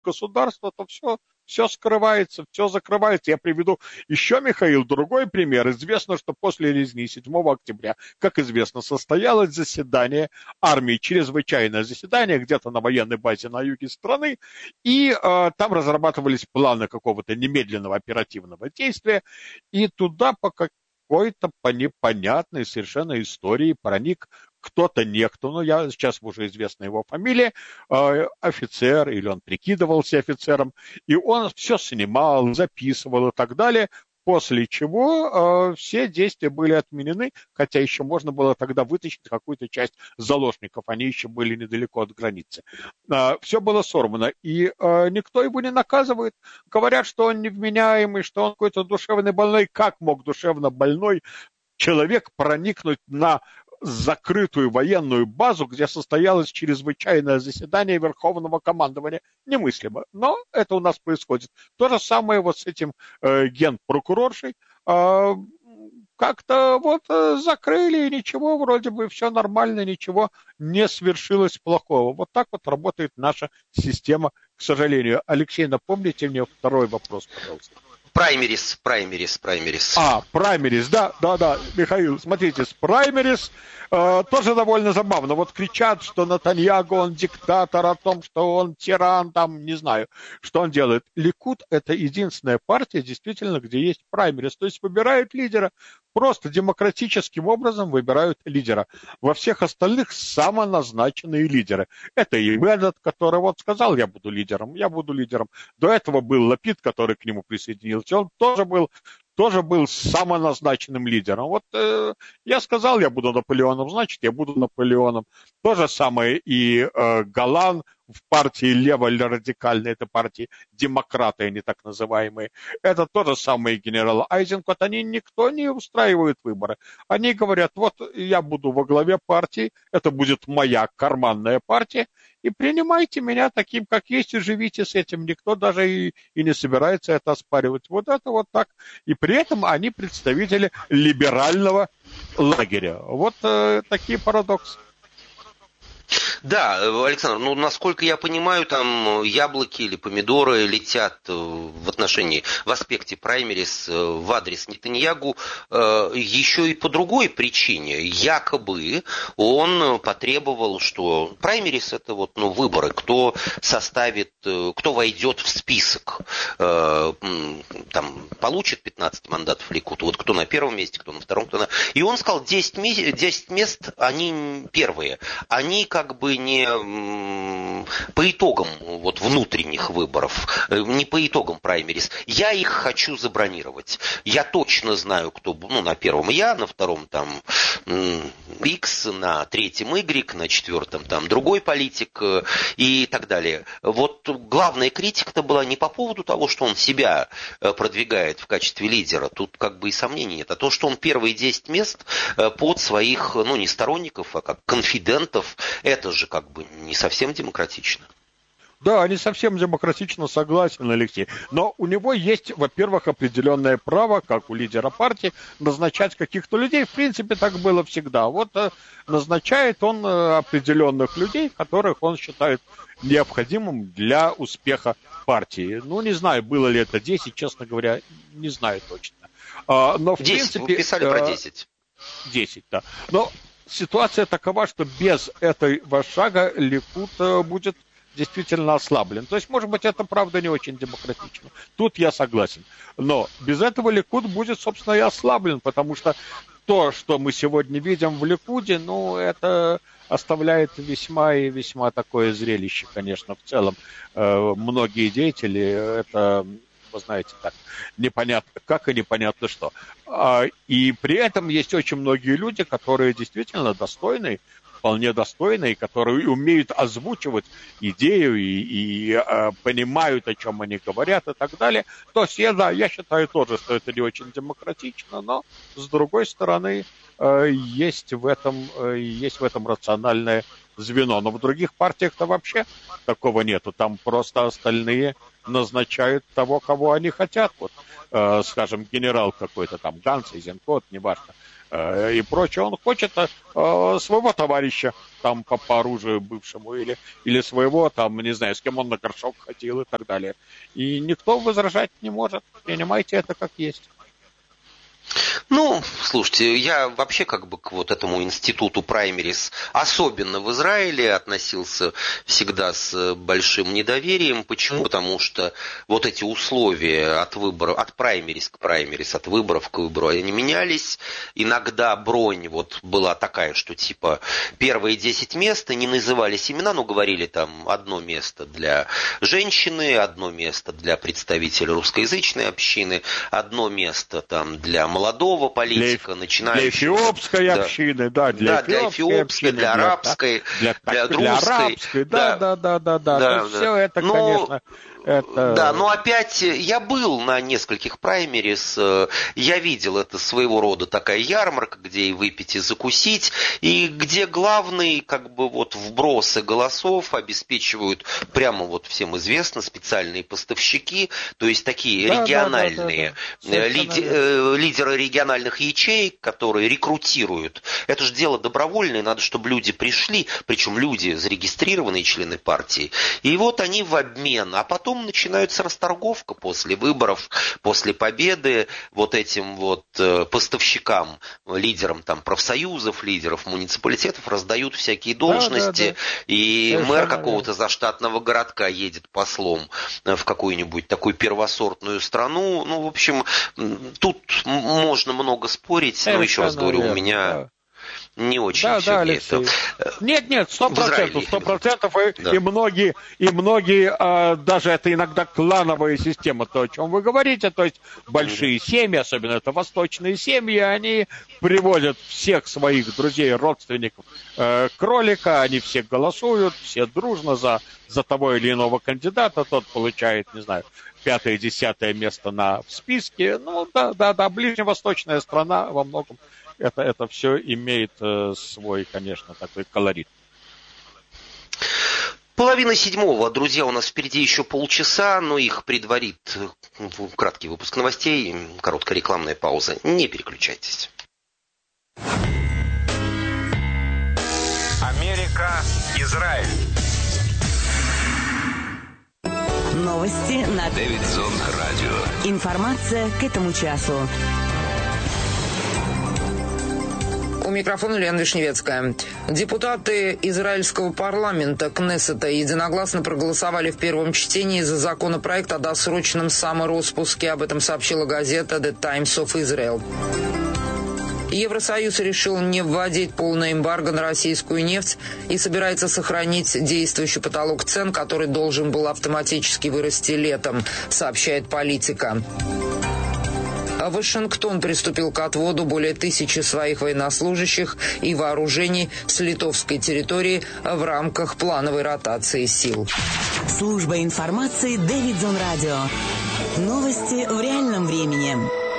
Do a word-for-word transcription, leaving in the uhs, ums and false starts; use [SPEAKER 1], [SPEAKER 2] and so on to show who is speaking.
[SPEAKER 1] государства, то все, все скрывается, все закрывается. Я приведу еще, Михаил, другой пример. Известно, что после резни седьмого октября, как известно, состоялось заседание армии, чрезвычайное заседание где-то на военной базе на юге страны, и э, там разрабатывались планы какого-то немедленного оперативного действия, и туда по какой-то по непонятной совершенно истории проник кто-то, некто, ну, я, сейчас уже известна его фамилия, э, офицер, или он прикидывался офицером, и он все снимал, записывал и так далее, после чего э, все действия были отменены, хотя еще можно было тогда вытащить какую-то часть заложников, они еще были недалеко от границы. Э, все было сорвано, и э, никто его не наказывает. Говорят, что он невменяемый, что он какой-то душевно больной. Как мог душевно больной человек проникнуть на закрытую военную базу, где состоялось чрезвычайное заседание Верховного командования? Немыслимо. Но это у нас происходит. То же самое вот с этим э, генпрокуроршей. Э, как-то вот э, закрыли, и ничего, вроде бы все нормально, ничего не свершилось плохого. Вот так вот работает наша система, к сожалению. Алексей, напомните мне второй вопрос, пожалуйста.
[SPEAKER 2] Праймерис, праймерис, праймерис.
[SPEAKER 1] А, праймерис, да, да, да, Михаил, смотрите, с праймерис э, тоже довольно забавно. Вот кричат, что Нетаньяху, он диктатор, о том, что он тиран, там, не знаю, что он делает. Ликуд – это единственная партия, действительно, где есть праймерис, то есть выбирают лидера, просто демократическим образом выбирают лидера. Во всех остальных самоназначенные лидеры. Это и Ведат, который вот сказал, я буду лидером, я буду лидером. До этого был Лапид, который к нему присоединился. Он тоже был, тоже был самоназначенным лидером. Вот э, я сказал, я буду Наполеоном, значит, я буду Наполеоном. То же самое и э, Голан в партии лево-радикальной, это партии демократы, они так называемые. Это то же самое и генерал Айзенкот. Они никто не устраивает выборы. Они говорят, вот я буду во главе партии, это будет моя карманная партия, и принимайте меня таким, как есть, и живите с этим. Никто даже и, и не собирается это оспаривать. Вот это вот так. И при этом они представители либерального лагеря. Вот э, такие парадоксы.
[SPEAKER 2] Да, Александр, ну, насколько я понимаю, там яблоки или помидоры летят в отношении, в аспекте праймерис в адрес Нетаньяху еще и по другой причине. Якобы он потребовал, что праймерис это вот, ну, выборы, кто составит, кто войдет в список, там, получит пятнадцать мандатов Ликуд, вот кто на первом месте, кто на втором, кто на... И он сказал, десять мест, они первые, они как бы не по итогам вот, внутренних выборов, не по итогам праймерис. Я их хочу забронировать. Я точно знаю, кто, ну, на первом я, на втором там X, на третьем Y, на четвертом там другой политик и так далее. Вот главная критика-то была не по поводу того, что он себя продвигает в качестве лидера. Тут как бы и сомнений нет. А то, что он первые десять мест под своих, ну, не сторонников, а как конфидентов, это же как бы не совсем демократично.
[SPEAKER 1] Да, не совсем демократично, согласен, Алексей. Но у него есть, во-первых, определенное право, как у лидера партии, назначать каких-то людей. В принципе, так было всегда. Вот э, назначает он э, определенных людей, которых он считает необходимым для успеха партии. Ну, не знаю, было ли это десять, честно говоря, не знаю точно. А, но, в
[SPEAKER 2] десять,
[SPEAKER 1] принципе,
[SPEAKER 2] вы писали
[SPEAKER 1] э,
[SPEAKER 2] про десять.
[SPEAKER 1] десять, да. Но ситуация такова, что без этого шага Ликуд будет действительно ослаблен. То есть, может быть, это, правда, не очень демократично. Тут я согласен. Но без этого Ликуд будет, собственно, и ослаблен, потому что то, что мы сегодня видим в Ликуде, ну, это оставляет весьма и весьма такое зрелище, конечно, в целом. Э, многие деятели, это, вы знаете, так, непонятно как и непонятно что. А, и при этом есть очень многие люди, которые действительно достойны, вполне достойные, которые умеют озвучивать идею и, и э, понимают, о чем они говорят и так далее. То есть я, да, я считаю тоже, что это не очень демократично, но с другой стороны э, есть в этом, э, есть в этом рациональное звено. Но в других партиях-то вообще такого нету. Там просто остальные назначают того, кого они хотят. Вот, э, скажем, генерал какой-то там, Ганс, Эйзенкот, неважно, э, и прочее. Он хочет э, своего товарища там по, по оружию бывшему или, или своего, там, не знаю, с кем он на горшок ходил и так далее. И никто возражать не может. Принимайте это как есть.
[SPEAKER 2] Ну, слушайте, я вообще как бы к вот этому институту праймерис, особенно в Израиле, относился всегда с большим недоверием. Почему? Потому что вот эти условия от выбора, от праймерис к праймерис, от выборов к выбору, они менялись. Иногда бронь вот была такая, что типа первые десять мест, не назывались имена, но говорили там одно место для женщины, одно место для представителя русскоязычной общины, одно место там для молодого политика,
[SPEAKER 1] для,
[SPEAKER 2] начинающего.
[SPEAKER 1] Для эфиопской
[SPEAKER 2] да.
[SPEAKER 1] общины, да, для,
[SPEAKER 2] да, для эфиопской, общины, для арабской,
[SPEAKER 1] для,
[SPEAKER 2] для, для
[SPEAKER 1] друзской. Для арабской, да, да, да, да, да. да, да. Все это, но, конечно... Это...
[SPEAKER 2] Да, но опять я был на нескольких праймерис, я видел, это своего рода такая ярмарка, где и выпить, и закусить, и где главный, как бы вот вбросы голосов обеспечивают, прямо вот всем известно, специальные поставщики, то есть такие да, региональные да, да, да, да. Лиди, э, лидеры региональных ячеек, которые рекрутируют. Это же дело добровольное, надо, чтобы люди пришли, причем люди, зарегистрированные члены партии, и вот они в обмен, а потом начинается расторговка после выборов, после победы вот этим вот поставщикам, лидерам там профсоюзов, лидеров муниципалитетов раздают всякие должности, да, да, да. И совершенно мэр какого-то заштатного городка едет послом в какую-нибудь такую первосортную страну. Ну, в общем, тут можно много спорить, совершенно но еще раз говорю, верно, у меня... Да. Не очень
[SPEAKER 1] да,
[SPEAKER 2] все
[SPEAKER 1] да,
[SPEAKER 2] это.
[SPEAKER 1] Нет, нет, сто процентов, сто процентов, и, да. и многие, и многие, а, даже это иногда клановая система, то, о чем вы говорите, то есть большие mm-hmm. семьи, особенно это восточные семьи, они приводят всех своих друзей, родственников э, кролика, они все голосуют, все дружно за, за того или иного кандидата, тот получает, не знаю, пятое, десятое место на, в списке, ну, да, да, да, ближневосточная страна во многом. Это, это все имеет э, свой, конечно, такой колорит.
[SPEAKER 2] Половина седьмого. Друзья, у нас впереди еще полчаса, но их предварит краткий выпуск новостей, короткая рекламная пауза. Не переключайтесь.
[SPEAKER 3] Америка, Израиль.
[SPEAKER 4] Новости на
[SPEAKER 3] Дэвидсон радио.
[SPEAKER 4] Информация к этому часу.
[SPEAKER 5] У микрофона Лена Вишневецкая. Депутаты израильского парламента Кнессета единогласно проголосовали в первом чтении за законопроект о досрочном самороспуске. Об этом сообщила газета The Times of Israel. Евросоюз решил не вводить полное эмбарго на российскую нефть и собирается сохранить действующий потолок цен, который должен был автоматически вырасти летом, сообщает Политика. Вашингтон приступил к отводу более тысячи своих военнослужащих и вооружений с литовской территории в рамках плановой ротации сил.
[SPEAKER 4] Служба информации Дэвидсон радио. Новости в реальном времени.